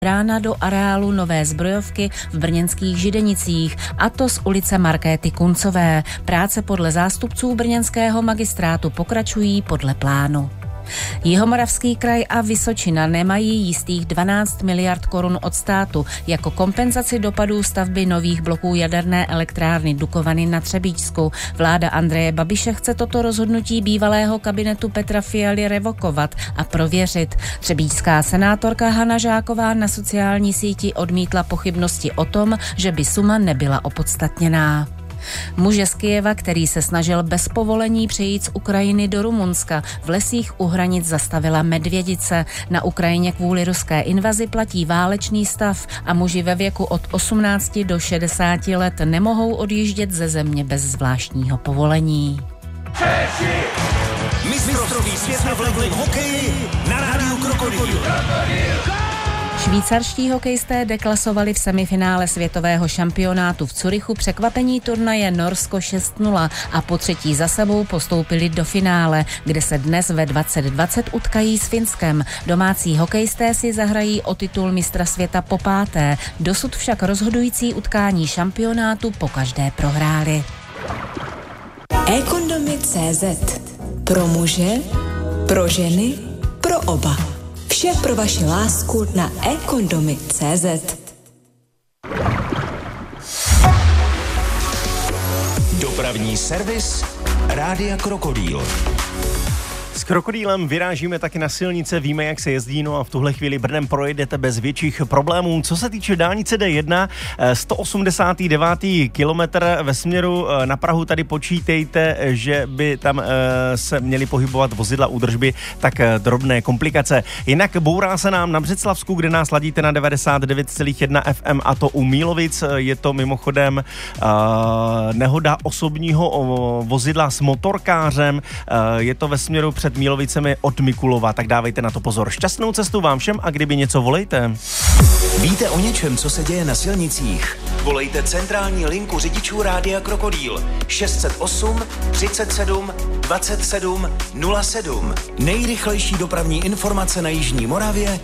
rána do areálu nové zbrojovky v brněnských Židenicích, a to z ulice Markéty Kuncové. Práce podle zástupců brněnského magistrátu pokračují podle plánu. Jihomoravský kraj a Vysočina nemají jistých 12 miliard korun od státu jako kompenzaci dopadů stavby nových bloků jaderné elektrárny Dukovany na Třebíčsku. Vláda Andreje Babiše chce toto rozhodnutí bývalého kabinetu Petra Fialy revokovat a prověřit. Třebíčská senátorka Hana Žáková na sociální síti odmítla pochybnosti o tom, že by suma nebyla opodstatněná. Muže z Kyjeva, který se snažil bez povolení přejít z Ukrajiny do Rumunska, v lesích u hranic zastavila medvědice. Na Ukrajině kvůli ruské invazi platí válečný stav a muži ve věku od 18 do 60 let nemohou odjíždět ze země bez zvláštního povolení. Mistrovství světa v ledním hokeji na rádiu Krokodýl. Švýcarští hokejisté deklasovali v semifinále světového šampionátu v Curychu překvapení turnaje Norsko 6-0 a po třetí za sebou postoupili do finále, kde se dnes ve 20:20 utkají s Finskem. Domácí hokejisté si zahrají o titul mistra světa po páté. Dosud však rozhodující utkání šampionátu pokaždé prohráli. eKondomy.cz. Pro muže, pro ženy, pro oba. Vše pro vaši lásku na eKondomy.cz. Dopravní servis Rádia Krokodýl. S Krokodýlem vyrážíme taky na silnice, víme, jak se jezdí, no a v tuhle chvíli Brnem projedete bez větších problémů. Co se týče dálnice D1, 189. kilometr ve směru na Prahu, tady počítejte, že by tam se měly pohybovat vozidla údržby, tak drobné komplikace. Jinak bourá se nám na Břeclavsku, kde nás ladíte na 99,1 FM, a to u Mílovic. Je to mimochodem nehoda osobního vozidla s motorkářem, je to ve směru před Mílovicemi od Mikulova, tak dávejte na to pozor. Šťastnou cestu vám všem, a kdyby něco, volejte. Víte o něčem, co se děje na silnicích? Volejte centrální linku řidičů Rádia Krokodýl 608 37 27 07. Nejrychlejší dopravní informace na jižní Moravě